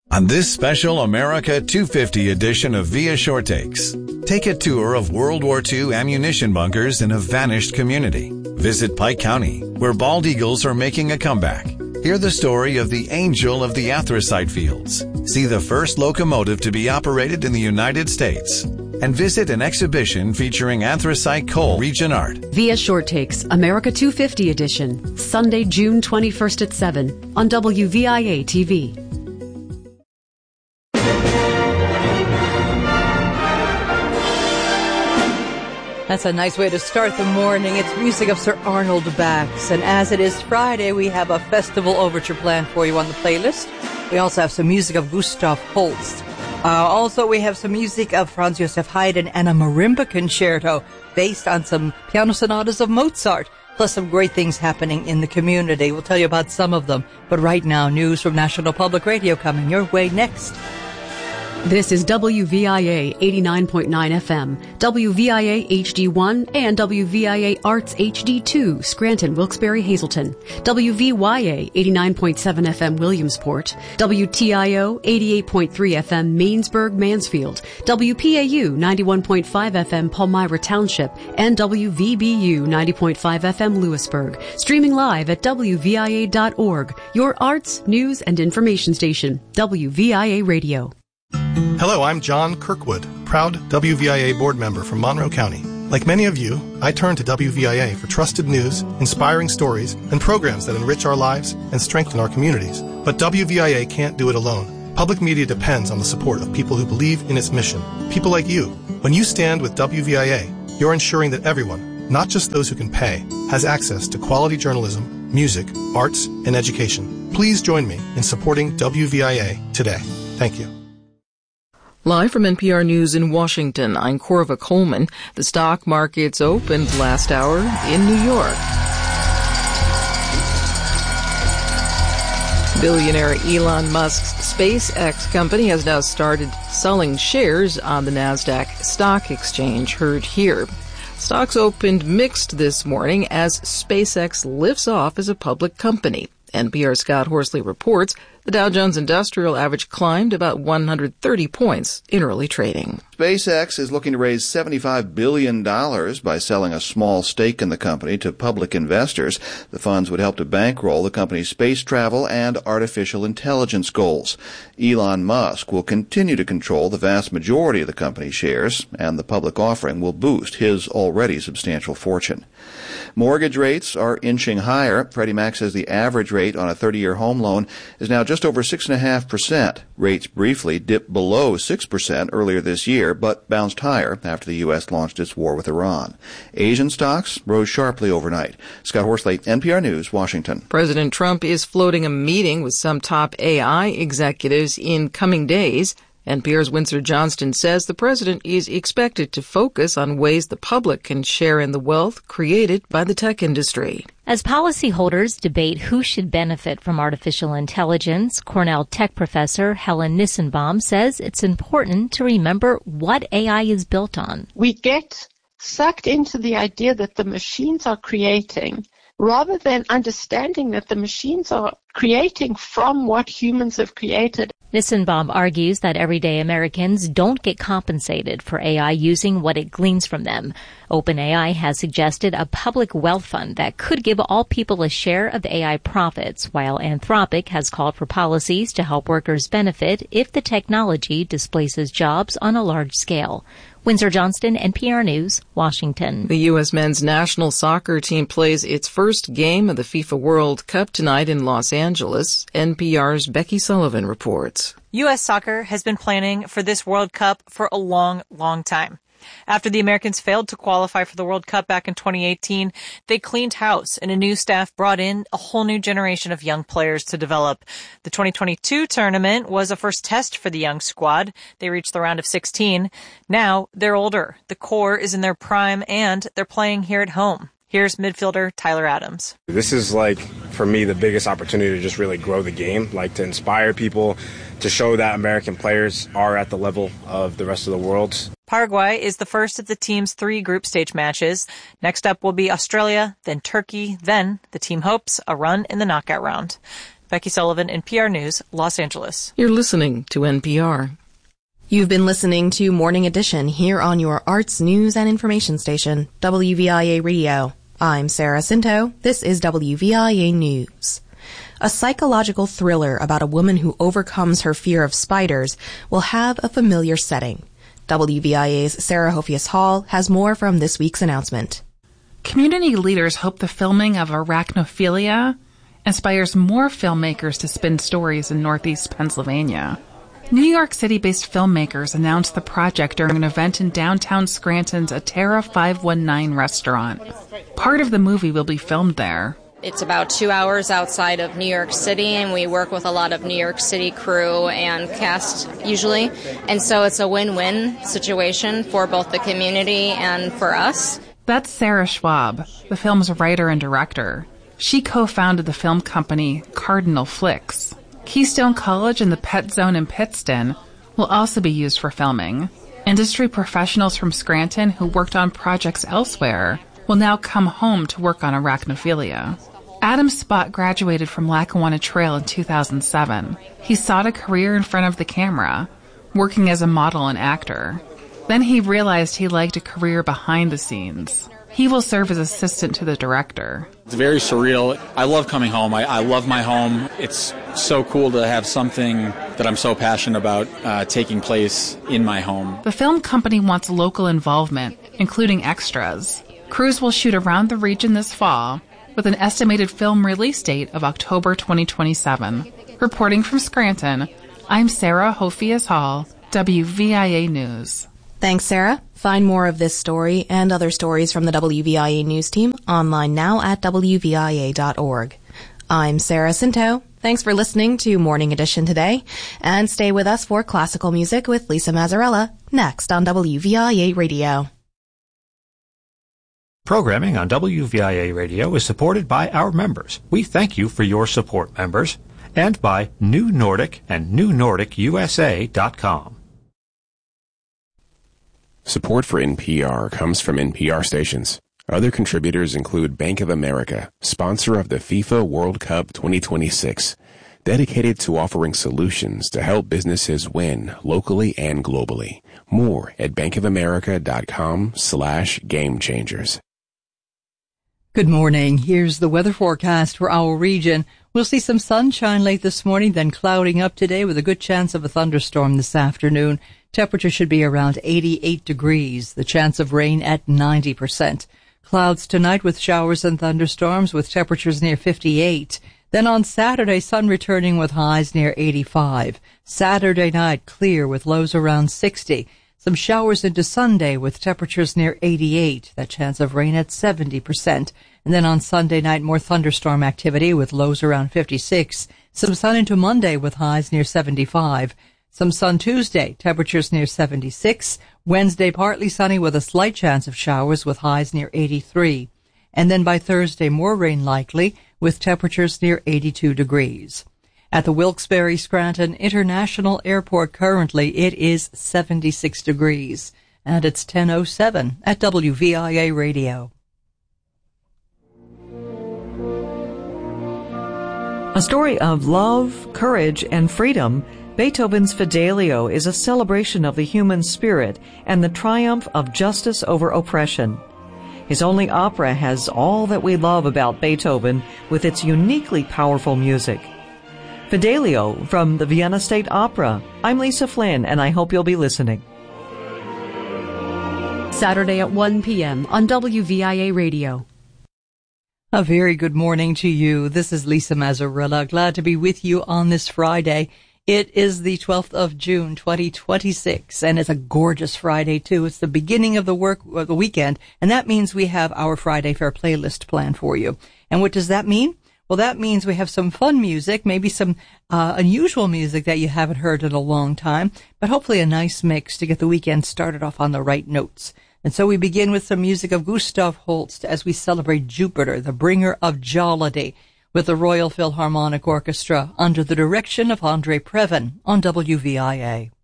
On this special America 250 edition of Via Short Takes, take a tour of World War II ammunition bunkers in a vanished community. Visit Pike County, where bald eagles are making a comeback. Hear the story of the Angel of the Anthracite Fields. See the first locomotive to be operated in the United States. And visit an exhibition featuring anthracite coal region art. Via Short Takes, America 250 edition, Sunday, June 21st at 7 on WVIA TV. That's a nice way to start the morning. It's music of Sir Arnold Bax. And as it is Friday, we have a festival overture planned for you on the playlist. We also have some music of Gustav Holst. Also, we have some music of Franz Joseph Haydn and a marimba concerto based on some piano sonatas of Mozart, plus some great things happening in the community. We'll tell you about some of them. But right now, news from National Public Radio coming your way next. This is WVIA 89.9 FM, WVIA HD1, and WVIA Arts HD2, Scranton, Wilkes-Barre, Hazleton, WVYA 89.7 FM, Williamsport, WTIO 88.3 FM, Mainsburg, Mansfield, WPAU 91.5 FM, Palmyra Township, and WVBU 90.5 FM, Lewisburg. Streaming live at WVIA.org, your arts, news, and information station, WVIA Radio. Hello, I'm John Kirkwood, proud WVIA board member from Monroe County. Like many of you, I turn to WVIA for trusted news, inspiring stories, and programs that enrich our lives and strengthen our communities. But WVIA can't do it alone. Public media depends on the support of people who believe in its mission. People like you. When you stand with WVIA, you're ensuring that everyone, not just those who can pay, has access to quality journalism, music, arts, and education. Please join me in supporting WVIA today. Thank you. Live from NPR News in Washington, I'm Corva Coleman. The stock markets opened last hour in New York. Billionaire Elon Musk's SpaceX company has now started selling shares on the NASDAQ stock exchange, heard here. Stocks opened mixed this morning as SpaceX lifts off as a public company. NPR's Scott Horsley reports the Dow Jones Industrial Average climbed about 130 points in early trading. SpaceX is looking to raise $75 billion by selling a small stake in the company to public investors. The funds would help to bankroll the company's space travel and artificial intelligence goals. Elon Musk will continue to control the vast majority of the company's shares, and the public offering will boost his already substantial fortune. Mortgage rates are inching higher. Freddie Mac says the average rate on a 30-year home loan is now just over 6.5%. Rates briefly dipped below 6% earlier this year, but bounced higher after the U.S. launched its war with Iran. Asian stocks rose sharply overnight. Scott Horsley, NPR News, Washington. President Trump is floating a meeting with some top AI executives in coming days. NPR's Windsor Johnston says the president is expected to focus on ways the public can share in the wealth created by the tech industry. As policyholders debate who should benefit from artificial intelligence, Cornell Tech professor Helen Nissenbaum says it's important to remember what AI is built on. We get sucked into the idea that the machines are creating rather than understanding that the machines are creating from what humans have created. Nissenbaum argues that everyday Americans don't get compensated for AI using what it gleans from them. OpenAI has suggested a public wealth fund that could give all people a share of the AI profits, while Anthropic has called for policies to help workers benefit if the technology displaces jobs on a large scale. Windsor Johnston, NPR News, Washington. The U.S. men's national soccer team plays its first game of the FIFA World Cup tonight in Los Angeles. NPR's Becky Sullivan reports. U.S. soccer has been planning for this World Cup for a long, long time. After the Americans failed to qualify for the World Cup back in 2018, they cleaned house and a new staff brought in a whole new generation of young players to develop. The 2022 tournament was a first test for the young squad. They reached the round of 16. Now they're older. The core is in their prime and they're playing here at home. Here's midfielder Tyler Adams. This is for me, the biggest opportunity to just really grow the game, to inspire people, to show that American players are at the level of the rest of the world. Paraguay is the first of the team's 3 group stage matches. Next up will be Australia, then Turkey, then the team hopes a run in the knockout round. Becky Sullivan, NPR News, Los Angeles. You're listening to NPR. You've been listening to Morning Edition here on your arts, news, and information station, WVIA Radio. I'm Sarah Cinto. This is WVIA News. A psychological thriller about a woman who overcomes her fear of spiders will have a familiar setting. WVIA's Sarah Hofius Hall has more from this week's announcement. Community leaders hope the filming of Arachnophilia inspires more filmmakers to spin stories in Northeast Pennsylvania. New York City-based filmmakers announced the project during an event in downtown Scranton's Atera 519 restaurant. Part of the movie will be filmed there. It's about 2 hours outside of New York City, and we work with a lot of New York City crew and cast usually. And so it's a win-win situation for both the community and for us. That's Sarah Schwab, the film's writer and director. She co-founded the film company Cardinal Flicks. Keystone College and the Pet Zone in Pittston will also be used for filming. Industry professionals from Scranton who worked on projects elsewhere will now come home to work on Arachnophilia. Adam Spott graduated from Lackawanna Trail in 2007. He sought a career in front of the camera, working as a model and actor. Then he realized he liked a career behind the scenes. He will serve as assistant to the director. It's very surreal. I love coming home. I love my home. It's so cool to have something that I'm so passionate about taking place in my home. The film company wants local involvement, including extras. Crews will shoot around the region this fall, with an estimated film release date of October 2027. Reporting from Scranton, I'm Sarah Hofius Hall, WVIA News. Thanks, Sarah. Find more of this story and other stories from the WVIA News team online now at WVIA.org. I'm Sarah Cinto. Thanks for listening to Morning Edition today, and stay with us for classical music with Lisa Mazzarella next on WVIA Radio. Programming on WVIA Radio is supported by our members. We thank you for your support, members, and by New Nordic and NewNordicUSA.com. Support for NPR comes from NPR stations. Other contributors include Bank of America, sponsor of the FIFA World Cup 2026, dedicated to offering solutions to help businesses win locally and globally. More at bankofamerica.com/gamechangers. Good morning. Here's the weather forecast for our region. We'll see some sunshine late this morning, then clouding up today with a good chance of a thunderstorm this afternoon. Temperature should be around 88 degrees. The chance of rain at 90%. Clouds tonight with showers and thunderstorms with temperatures near 58. Then on Saturday, sun returning with highs near 85. Saturday night, clear with lows around 60. Some showers into Sunday with temperatures near 88. That chance of rain at 70%. And then on Sunday night, more thunderstorm activity with lows around 56. Some sun into Monday with highs near 75. Some sun Tuesday, temperatures near 76. Wednesday, partly sunny with a slight chance of showers with highs near 83. And then by Thursday, more rain likely with temperatures near 82 degrees. At the Wilkes-Barre Scranton International Airport currently, it is 76 degrees. And it's 10:07 at WVIA Radio. A story of love, courage, and freedom, Beethoven's Fidelio is a celebration of the human spirit and the triumph of justice over oppression. His only opera has all that we love about Beethoven with its uniquely powerful music. Fidelio from the Vienna State Opera. I'm Lisa Flynn, and I hope you'll be listening. Saturday at 1 p.m. on WVIA Radio. A very good morning to you. This is Lisa Mazzarella. Glad to be with you on this Friday. It is the 12th of June, 2026, and it's a gorgeous Friday, too. It's the beginning of the weekend, and that means we have our Friday Fair playlist planned for you. And what does that mean? Well, that means we have some fun music, maybe some unusual music that you haven't heard in a long time, but hopefully a nice mix to get the weekend started off on the right notes. And so we begin with some music of Gustav Holst as we celebrate Jupiter, the bringer of jollity, with the Royal Philharmonic Orchestra under the direction of Andre Previn on WVIA.